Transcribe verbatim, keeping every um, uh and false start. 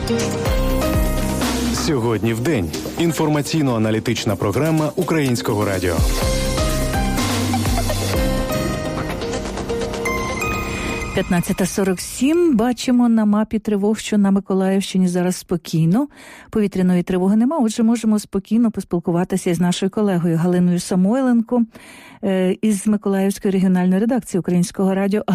Сьогодні в день. Інформаційно-аналітична програма Українського радіо. п'ятнадцята сорок сім. Бачимо на мапі тривог, що на Миколаївщині зараз спокійно. Повітряної тривоги нема, отже, можемо спокійно поспілкуватися з нашою колегою Галиною Самойленко із Миколаївської регіональної редакції Українського радіо.